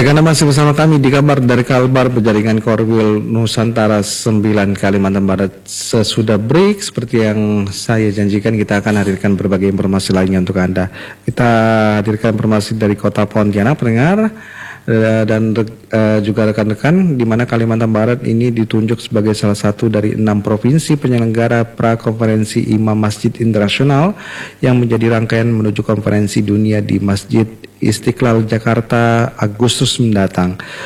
Baik, Anda masih bersama kami di kabar dari Kalbar Penjaringan Korwil Nusantara 9 Kalimantan Barat. Sesudah break, seperti yang saya janjikan, kita akan hadirkan berbagai informasi lainnya untuk Anda. Kita hadirkan informasi dari Kota Pontianak, pendengar, dan juga rekan-rekan, di mana Kalimantan Barat ini ditunjuk sebagai salah satu dari 6 provinsi penyelenggara prakonferensi Imam Masjid Internasional yang menjadi rangkaian menuju konferensi dunia di Masjid Istiqlal Jakarta Agustus mendatang.